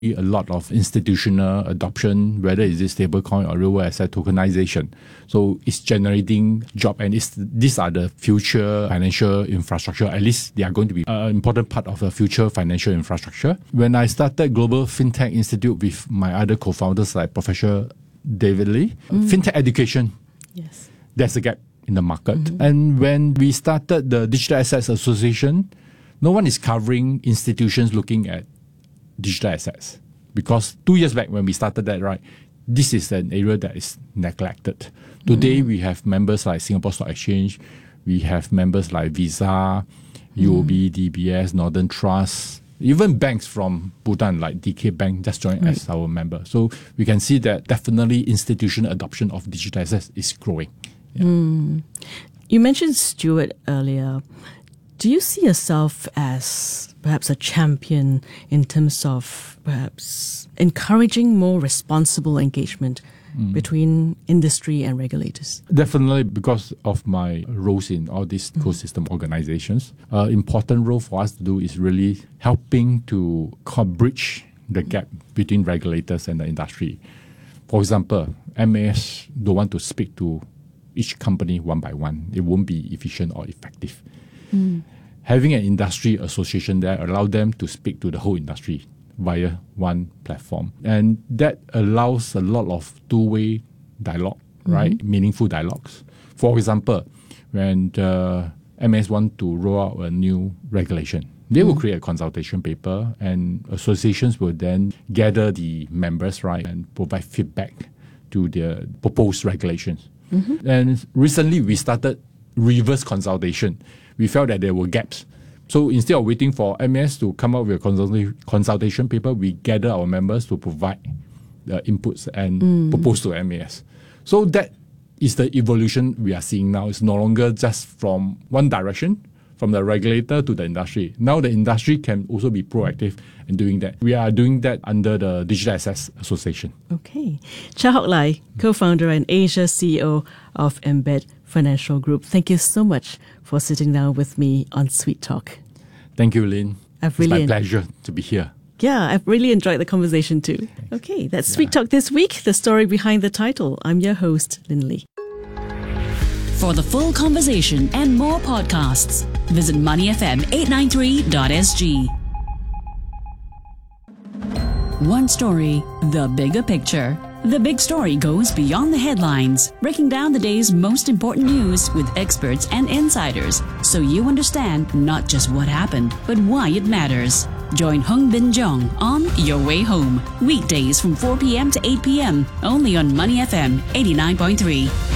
a lot of institutional adoption, whether it's stablecoin or real asset tokenization. So it's generating job, and these are the future financial infrastructure. At least they are going to be an important part of the future financial infrastructure. When I started Global FinTech Institute with my other co-founders like Professor David Lee, FinTech education, yes, there's a gap in the market. And when we started the Digital Assets Association, no one is covering institutions looking at digital assets. Because 2 years back when we started that, right, this is an area that is neglected. Today we have members like Singapore Stock Exchange, we have members like Visa, UOB, DBS, Northern Trust, even banks from Bhutan like DK Bank just joined as our member. So we can see that definitely institutional adoption of digital assets is growing. Yeah. You mentioned Stuart earlier. Do you see yourself as perhaps a champion in terms of perhaps encouraging more responsible engagement between industry and regulators? Definitely, because of my roles in all these ecosystem organizations. Important role for us to do is really helping to bridge the gap between regulators and the industry. For example, MAS don't want to speak to each company one by one. It won't be efficient or effective. Having an industry association there allows them to speak to the whole industry via one platform. And that allows a lot of two-way dialogue, right? Meaningful dialogues. For example, when the MAS want to roll out a new regulation, they will create a consultation paper, and associations will then gather the members, right, and provide feedback to the proposed regulations. And recently we started reverse consultation. We felt that there were gaps. So instead of waiting for MAS to come up with a consultation paper, we gather our members to provide the inputs and propose to MAS. So that is the evolution we are seeing now. It's no longer just from one direction, from the regulator to the industry. Now the industry can also be proactive in doing that. We are doing that under the Digital Assets Association. Okay. Chia Hock Lai, co-founder and Asia CEO of Embed Financial Group. Thank you so much for sitting down with me on Sweet Talk. Thank you, Lynn. It's my pleasure to be here. Yeah, I've really enjoyed the conversation too. Thanks. Okay, that's Sweet Talk this week, the story behind the title. I'm your host, Lynn Lee. For the full conversation and more podcasts, visit moneyfm893.sg. One story, the bigger picture. The big story goes beyond the headlines, breaking down the day's most important news with experts and insiders, so you understand not just what happened, but why it matters. Join Hung Bin Jong on Your Way Home, weekdays from 4 p.m. to 8 p.m., only on Money FM 89.3.